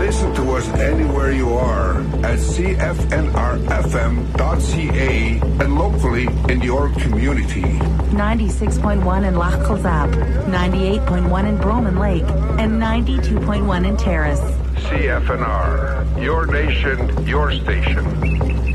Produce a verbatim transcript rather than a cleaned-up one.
Listen to us anywhere you are at c f n r f m dot c a and locally in your community. ninety-six point one in Loch Kilzab, ninety-eight point one in Broman Lake, and ninety-two point one in Terrace. C F N R, your nation, your station.